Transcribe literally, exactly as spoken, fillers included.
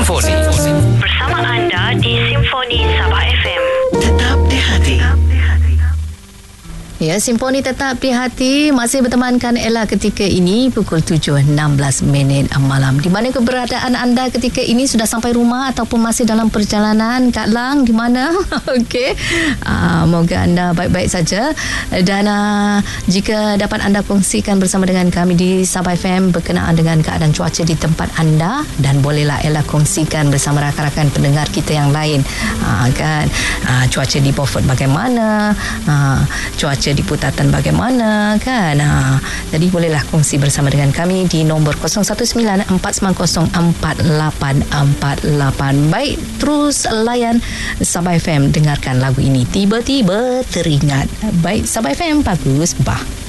Simfoni. Bersama anda di Simfoni Sabah F M. Tetap di hati. Ya, Simfoni Tetap di Hati masih bertemankan Ella ketika ini pukul tujuh enam belas minit malam. Di mana keberadaan anda ketika ini? Sudah sampai rumah ataupun masih dalam perjalanan? Kak Lang, di mana? Okey. Uh, moga anda baik-baik saja. Dan uh, jika dapat anda kongsikan bersama dengan kami di Sabah F M berkenaan dengan keadaan cuaca di tempat anda, dan bolehlah Ella kongsikan bersama rakan-rakan pendengar kita yang lain. Uh, kan uh, cuaca di Beaufort bagaimana? Uh, cuaca di Putatan bagaimana, kan? Ha, jadi bolehlah kongsi bersama dengan kami di nombor kosong satu sembilan empat sembilan kosong empat lapan empat lapan. Baik, terus layan Sabah F M, dengarkan lagu ini Tiba-tiba Teringat. Baik, Sabah F M bagus, bah.